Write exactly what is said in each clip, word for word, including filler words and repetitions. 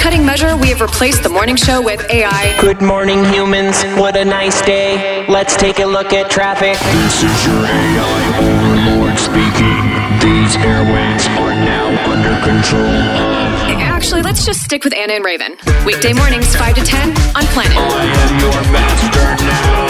cutting measure, we have replaced the morning show with A I. Good morning, humans. What a nice day. Let's take a look at traffic. This is your A I overlord speaking. These airwaves are now under control of... Actually, let's just stick with Anna and Raven. Weekday mornings, five to ten on Planet. I am your master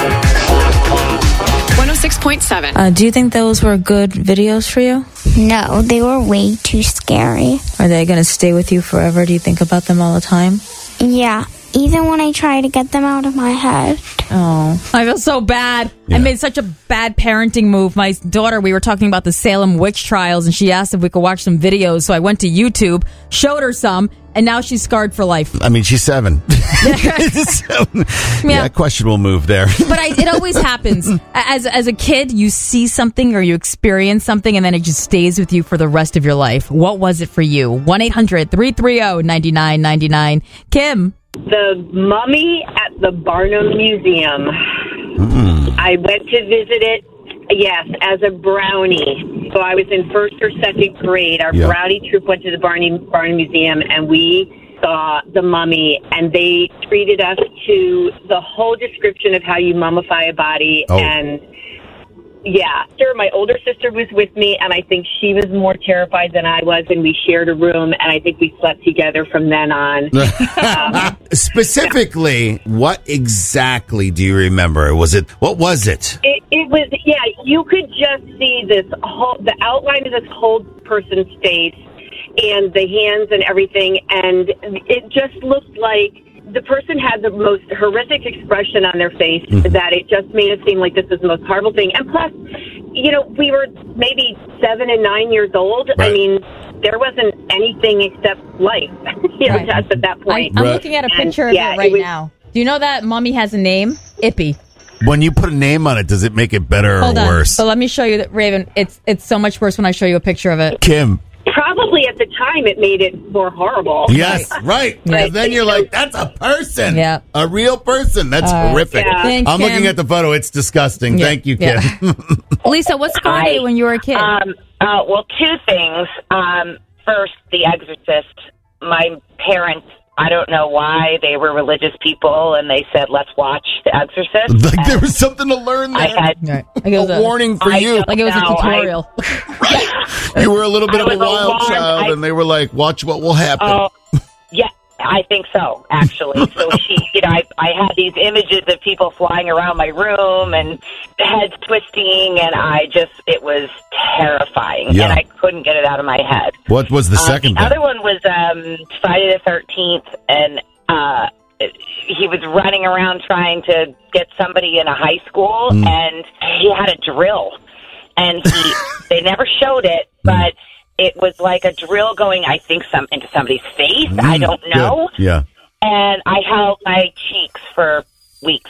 now. one oh six point seven. Uh, do you think those were good videos for you? No, they were way too scary. Are they going to stay with you forever? Do you think about them all the time? Yeah, even when I try to get them out of my head. Oh, I feel so bad. Yeah. I made such a bad parenting move. My daughter, we were talking about the Salem witch trials, and she asked if we could watch some videos. So I went to YouTube, showed her some, and now she's scarred for life. I mean, she's seven. so, yeah, Yeah. questionable move there. But I, it always happens. As as a kid, you see something or you experience something, and then it just stays with you for the rest of your life. What was it for you? one eight hundred three three zero nine nine nine nine. Kim. The mummy at the Barnum Museum. Mm. I went to visit it, yes, as a brownie. So I was in first or second grade. Our Yeah. brownie troop went to the Barnum, Barnum Museum, and we saw the mummy, and they treated us to the whole description of how you mummify a body. Oh. And yeah, sure, my older sister was with me, and I think she was more terrified than I was, and we shared a room, and I think we slept together from then on. um, Specifically, what exactly do you remember? Was it, what was it? It, it was, yeah, you could just see this whole, the outline of this whole person's face and the hands and everything, and it just looked like the person had the most horrific expression on their face mm-hmm. that it just made it seem like this was the most horrible thing. And plus, you know, we were maybe seven and nine years old. Right. I mean, there wasn't anything except life, you know, Right. to us at that point. I'm Right. looking at a And, picture of yeah, it right it was- now. Do you know that mummy has a name? Ippy. When you put a name on it, does it make it better Hold or on. worse? So let me show you that, Raven. It's it's so much worse when I show you a picture of it. Kim. Probably at the time it made it more horrible. Yes, right. Yeah. And then you're like, that's a person. Yeah. A real person. That's Uh, horrific. yeah. Thanks, I'm Kim. looking at the photo. It's disgusting. Yeah. Thank you, Kim. Yeah. Lisa, what scarred Hi. you when you were a kid? Um, uh, well, two things. Um, first, The Exorcist. My parents, I don't know why, they were religious people, and they said, let's watch The Exorcist. Like there And was something to learn there. I had, Right. Like it was a, warning for I you. don't Like it was a know, I- tutorial. You were a little bit I of a was wild alarmed. child, I- and they were like, watch what will happen. Oh, yeah, I think so, actually. So she, you know, I, I had these images of people flying around my room and heads twisting, and I just, it was terrifying, Yeah. and I couldn't get it out of my head. What was the Um, second the thing? other one was um, Friday the thirteenth, and uh, he was running around trying to get somebody in a high school, Mm. and he had a drill, and he they never showed it, but it was like a drill going, I think, some into somebody's face. I Mm, don't know. good. Yeah. And I held my cheeks for weeks.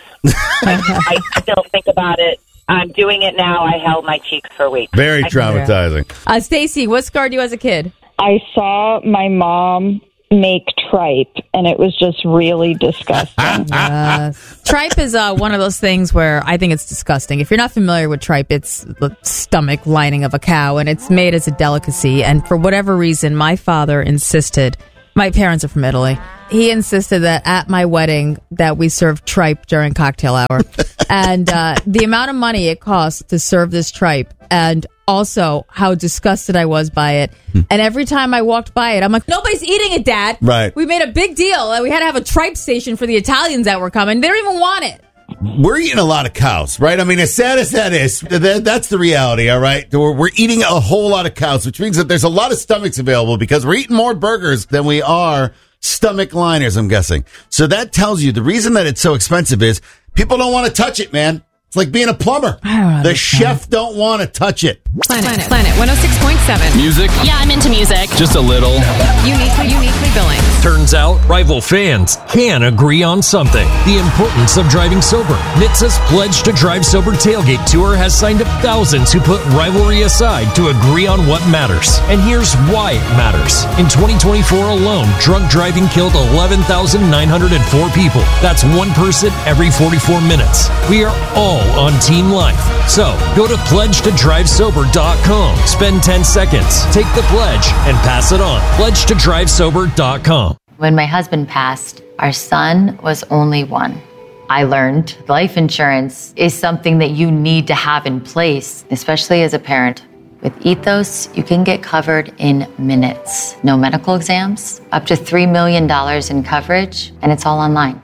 I still think about it. I'm doing it now. I held my cheeks for weeks. Very I- traumatizing. Uh, Stacy, what scarred you as a kid? I saw my mom make tripe, and it was just really disgusting. Uh, tripe is uh, one of those things where I think it's disgusting. If you're not familiar with tripe, it's the stomach lining of a cow, and it's made as a delicacy. And for whatever reason, my father insisted, my parents are from Italy, he insisted that at my wedding that we serve tripe during cocktail hour. And uh, the amount of money it costs to serve this tripe, and also how disgusted I was by it. And every time I walked by it, I'm like, nobody's eating it, Dad. Right. We made a big deal. We had to have a tripe station for the Italians that were coming. They don't even want it. We're eating a lot of cows, right? I mean, as sad as that is, that, that's the reality, all right? We're, we're eating a whole lot of cows, which means that there's a lot of stomachs available because we're eating more burgers than we are stomach liners, I'm guessing. So that tells you the reason that it's so expensive is people don't want to touch it, man. It's like being a plumber. The chef don't want to touch it. Planet, Planet, Planet one oh six point seven. Music? Yeah, I'm into music. Just a little. Uniquely, uniquely billing. Turns out, rival fans can agree on something. The importance of driving sober. N H T Sa's Pledge to Drive Sober Tailgate Tour has signed up thousands who put rivalry aside to agree on what matters. And here's why it matters. In twenty twenty-four alone, drunk driving killed eleven thousand nine hundred four people. That's one person every forty-four minutes. We are all on Team Life. So, go to pledge to drive sober dot com. Spend ten seconds, take the pledge, and pass it on. pledge to drive sober dot com. When my husband passed, our son was only one. I learned life insurance is something that you need to have in place, especially as a parent. With Ethos, you can get covered in minutes. No medical exams, up to three million dollars in coverage, and it's all online.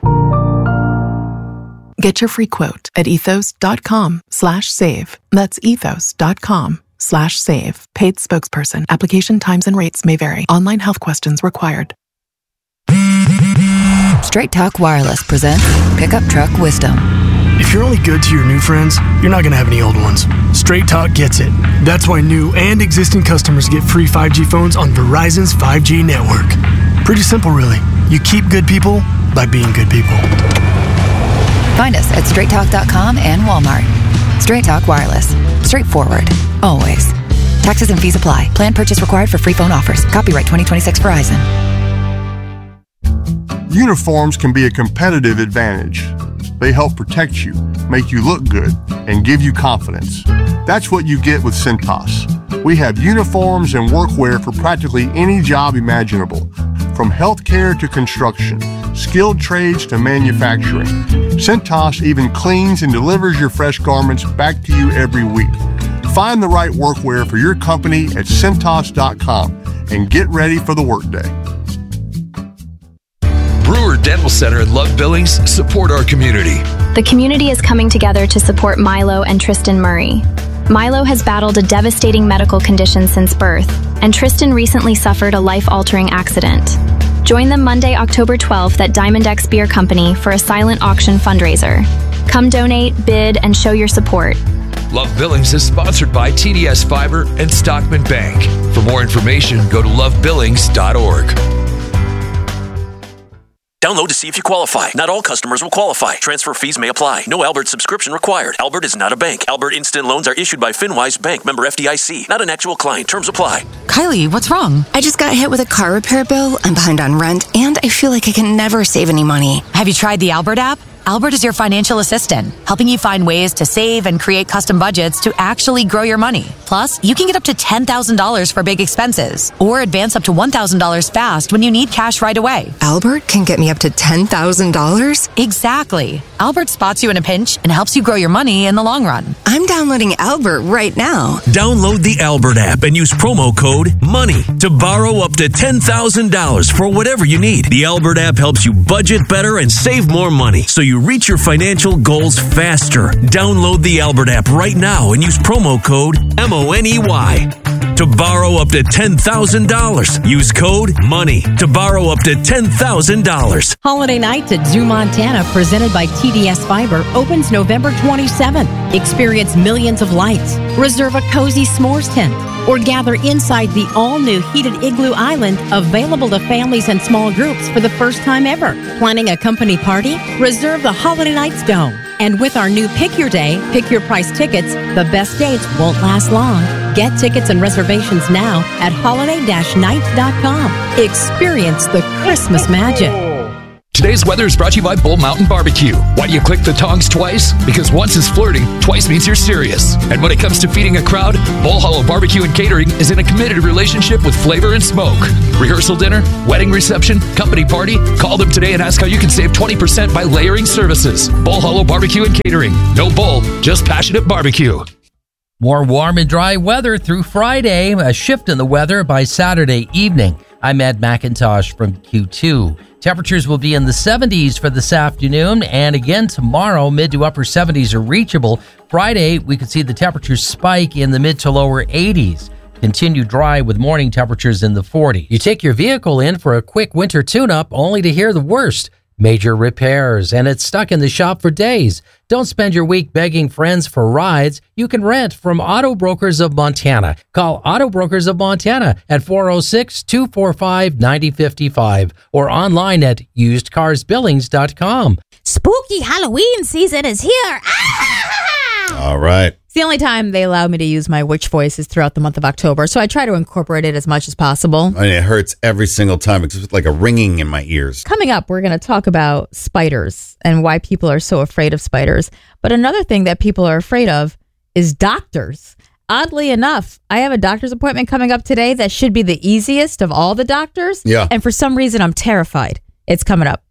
Get your free quote at ethos.com slash save. That's ethos.com slash save. Paid spokesperson. Application times and rates may vary. Online health questions required. Straight Talk Wireless presents Pickup Truck Wisdom. If you're only good to your new friends, you're not going to have any old ones. Straight Talk gets it. That's why new and existing customers get free five G phones on Verizon's five G network. Pretty simple, really. You keep good people by being good people. Find us at straight talk dot com and Walmart. Straight Talk Wireless. Straightforward. Always. Taxes and fees apply. Plan purchase required for free phone offers. Copyright twenty twenty-six Verizon. Uniforms can be a competitive advantage. They help protect you, make you look good, and give you confidence. That's what you get with Cintas. We have uniforms and workwear for practically any job imaginable, from healthcare to construction, skilled trades to manufacturing. Cintas even cleans and delivers your fresh garments back to you every week. Find the right workwear for your company at Cintas dot com and get ready for the workday. Brewer Dental Center and Love Billings support our community. The community is coming together to support Milo and Tristan Murray. Milo has battled a devastating medical condition since birth, and Tristan recently suffered a life-altering accident. Join them Monday, October twelfth at Diamond X Beer Company for a silent auction fundraiser. Come donate, bid, and show your support. Love Billings is sponsored by T D S Fiber and Stockman Bank. For more information, go to love billings dot org. Download to see if you qualify. Not all customers will qualify. Transfer fees may apply. No Albert subscription required. Albert is not a bank. Albert Instant Loans are issued by FinWise Bank, member F D I C. Not an actual client. Terms apply. Kylie, what's wrong? I just got hit with a car repair bill. I'm behind on rent, and I feel like I can never save any money. Have you tried the Albert app? Albert is your financial assistant, helping you find ways to save and create custom budgets to actually grow your money. Plus, you can get up to ten thousand dollars for big expenses, or advance up to one thousand dollars fast when you need cash right away. Albert can get me up to ten thousand dollars? Exactly. Albert spots you in a pinch and helps you grow your money in the long run. I'm downloading Albert right now. Download the Albert app and use promo code MONEY to borrow up to ten thousand dollars for whatever you need. The Albert app helps you budget better and save more money, so you reach your financial goals faster. Download the Albert app right now and use promo code M O N E Y to borrow up to ten thousand dollars. Use code MONEY to borrow up to ten thousand dollars. Holiday Nights at Zoo Montana, presented by T D S Fiber, opens November twenty-seventh. Experience millions of lights, reserve a cozy s'mores tent, or gather inside the all-new heated Igloo Island, available to families and small groups for the first time ever. Planning a company party? Reserve the Holiday Nights Dome. And with our new Pick Your Day, Pick Your Price tickets, the best dates won't last long. Get tickets and reservations now at holiday dash night dot com. Experience the Christmas magic. Today's weather is brought to you by Bull Mountain Barbecue. Why do you click the tongs twice? Because once is flirting, twice means you're serious. And when it comes to feeding a crowd, Bull Hollow Barbecue and Catering is in a committed relationship with flavor and smoke. Rehearsal dinner, wedding reception, company party, call them today and ask how you can save twenty percent by layering services. Bull Hollow Barbecue and Catering. No bull, just passionate barbecue. More warm and dry weather through Friday. A shift in the weather by Saturday evening. I'm Ed McIntosh from Q two. Temperatures will be in the seventies for this afternoon, and again tomorrow, mid to upper seventies are reachable. Friday, we could see the temperatures spike in the mid to lower eighties. Continue dry with morning temperatures in the forties. You take your vehicle in for a quick winter tune-up only to hear the worst. Major repairs, and it's stuck in the shop for days. Don't spend your week begging friends for rides. You can rent from Auto Brokers of Montana. Call Auto Brokers of Montana at four oh six, two four five, nine oh five five or online at used cars billings dot com. Spooky Halloween season is here. All right. It's the only time they allow me to use my witch voice is throughout the month of October, so I try to incorporate it as much as possible. I mean, it hurts every single time. It's just like a ringing in my ears. Coming up, we're going to talk about spiders and why people are so afraid of spiders. But another thing that people are afraid of is doctors. oddly enough, I have a doctor's appointment coming up today that should be the easiest of all the doctors. Yeah. And for some reason, I'm terrified it's coming up.